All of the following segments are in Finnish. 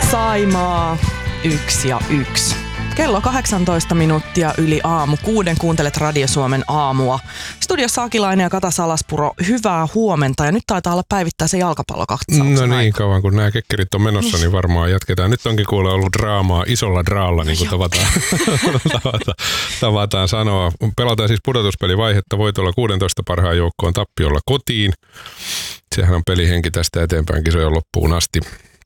Saimaa 1 ja 1. Kello 18 minuuttia yli aamu. 6 kuuntelet Radio Suomen aamua. Studiossa Akilainen ja Kata Salaspuro, hyvää huomenta. Ja nyt taitaa olla päivittää se jalkapallokatsauksen No niin, aika. kauan kun nämä kekkerit on menossa, niin varmaan jatketaan. Nyt onkin kuule ollut draamaa isolla draalla, niin kuin tavataan sanoa. Pelataan siis pudotuspelivaihetta voitolla 16 parhaan joukkoon tappiolla kotiin. Sehän on pelihenki tästä eteenpäin kisojen loppuun asti.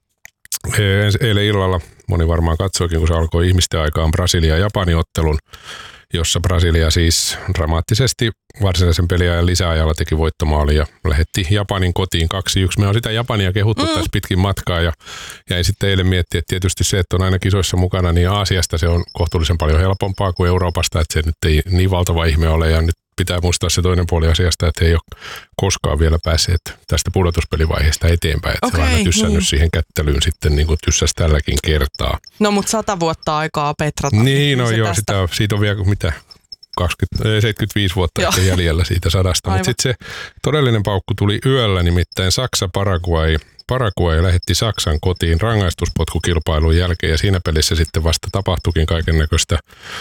Eilen illalla moni varmaan katsoikin, kun se alkoi ihmisten aikaan Brasilia-Japani-ottelun, jossa Brasilia siis dramaattisesti varsinaisen peliajan lisäajalla teki voittomaali ja lähetti Japanin kotiin 2-1. Me on sitä Japania kehuttu tässä pitkin matkaa ja jäin sitten eilen miettiä, että tietysti se, että on aina kisoissa mukana, niin Aasiasta se on kohtuullisen paljon helpompaa kuin Euroopasta, että se nyt ei niin valtava ihme ole ja nyt pitää muistaa se toinen puoli asiasta, että ei ole koskaan vielä päässeet tästä pudotuspelivaiheesta eteenpäin. Että se on aina tyssännyt siihen kättelyyn sitten niin kuin tyssäs tälläkin kertaa. No mutta 100 vuotta aikaa petrata. Niin, no joo, siitä on vielä mitä 75 vuotta ehkä jäljellä siitä 100. Mutta sitten se todellinen paukku tuli yöllä, nimittäin Paraguay lähetti Saksan kotiin rangaistuspotkukilpailun jälkeen ja siinä pelissä sitten vasta tapahtuikin kaikennäköistä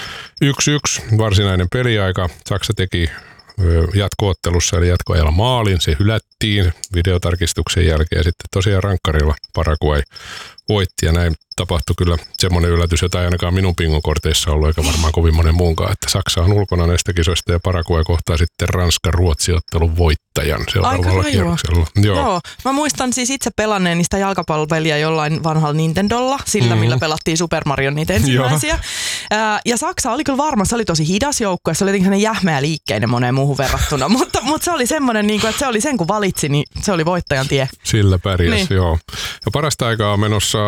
1-1 varsinainen peliaika. Saksa teki jatko-ottelussa eli jatkoajalla maalin, se hylättiin videotarkistuksen jälkeen ja sitten tosiaan rankkarilla Paraguay voitti ja näin tapahtui kyllä semmoinen yllätys, jota ei ainakaan minun pingonkorteissa ollut eikä varmaan kovin monen muunkaan, että Saksa on ulkona näistä kisoista ja Paraguay kohtaa sitten Ranska-Ruotsi-ottelun voittajan seuraavalla kierroksella. Joo, mä muistan siis itse pelanneeni sitä jalkapallopeliä jollain vanhalla Nintendolla, sillä millä pelattiin Super Mario niitä ensimmäisiä. Ja Saksa oli kyllä varma, se oli tosi hidas joukko ja se oli jotenkin sellainen jähmeä liikkeinen moneen muuhun verrattuna, mutta se oli semmoinen, että se oli sen kun valitsi, niin se oli voittajan tie. Sillä pärjäs, joo. Ja parasta aikaa on menossa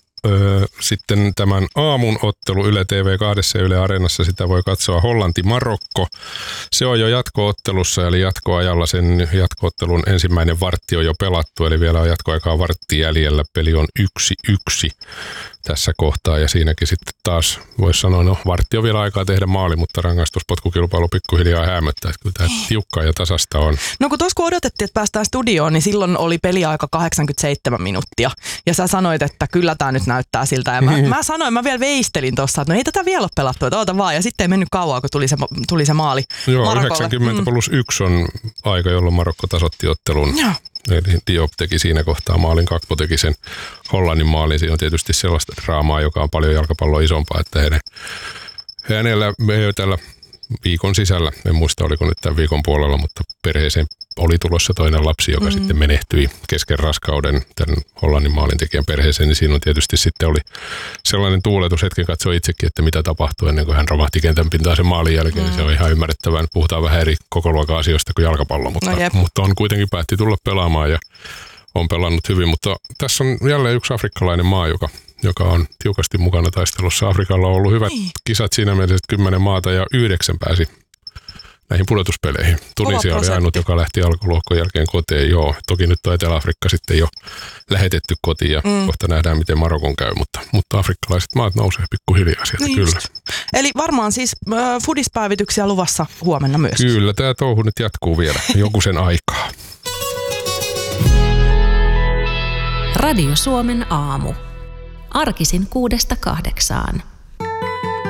sitten tämän aamun ottelu Yle TV2 ja Yle Areenassa, sitä voi katsoa Hollanti-Marokko. Se on jo jatko-ottelussa, eli jatkoajalla sen jatko-ottelun ensimmäinen vartti on jo pelattu, eli vielä on jatkoaikaa vartti jäljellä. Peli on 1-1 tässä kohtaa ja siinäkin sitten taas voisi sanoa, no vartti on vielä aikaa tehdä maali, mutta rangaistuspotkukilpailu pikkuhiljaa häämöttää, että kyllä tämä tiukkaa ja tasasta on. No kun tuossa kun odotettiin, että päästään studioon, niin silloin oli peliaika 87 minuuttia ja sä sanoit, että kyllä tämä nyt näyttää siltä ja mä vielä veistelin tuossa, että no ei tätä vielä ole pelattu, että oota vaan ja sitten ei mennyt kauan, kun tuli se maali Marokolle. 90+1 on aika, jolloin Marokko tasoitti ottelun. Joo. Eli Diop teki siinä kohtaa maalin, Kakpo teki sen Hollannin maalin. Siinä on tietysti sellaista draamaa, joka on paljon jalkapalloa isompaa, että hänellä tällä viikon sisällä, en muista oliko nyt tämän viikon puolella, mutta perheeseen oli tulossa toinen lapsi, joka sitten menehtyi kesken raskauden tämän Hollannin maalintekijän perheeseen, niin siinä on tietysti sitten oli sellainen tuuletus, hetken katsoi itsekin, että mitä tapahtui ennen kuin hän romahti kentän pintaan sen maalin jälkeen, niin se on ihan ymmärrettävää, puhutaan vähän eri kokoluokan asioista kuin jalkapallo, mutta on kuitenkin päätti tulla pelaamaan ja on pelannut hyvin, mutta tässä on jälleen yksi afrikkalainen maa, joka on tiukasti mukana taistelussa. Afrikalla on ollut hyvät kisat siinä mielessä, että 10 maata ja 9 pääsi näihin pudotuspeleihin. Tunisia oli ainut, joka lähti alkulohkon jälkeen kotiin. Joo, toki nyt on Etelä-Afrikka sitten jo lähetetty kotiin ja kohta nähdään, miten Marokon käy, mutta afrikkalaiset maat nousee pikkuhiljaa sieltä kyllä. Just. Eli varmaan siis fudispäivityksiä luvassa huomenna myös. Kyllä, tämä touhu nyt jatkuu vielä joku sen aikaa. Radio Suomen aamu. Arkisin 6-8.